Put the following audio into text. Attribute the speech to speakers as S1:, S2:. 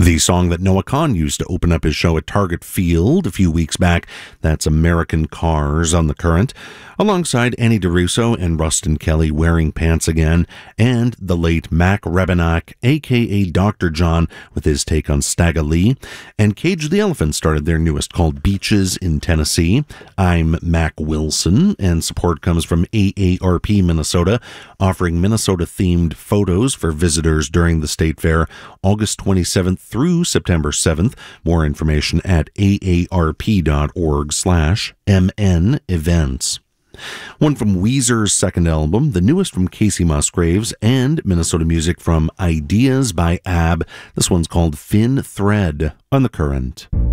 S1: The song that Noah Kahan used to open up his show at Target Field a few weeks back, that's American Cars on The Current, alongside Annie DeRusso and Rustin Kelly wearing pants again, and the late Mac Rebennack, a.k.a. Dr. John, with his take on Stagger Lee, and Cage the Elephant started their newest called Beaches in Tennessee. I'm Mac Wilson, and support comes from AARP Minnesota, offering Minnesota-themed photos for visitors during the State Fair, August 27th through September 7th. More information at aarp.org/MN events. One from Weezer's second album, the newest from Casey Musgraves, and Minnesota music from Ideas by Ab. This one's called Fin Thread on The Current.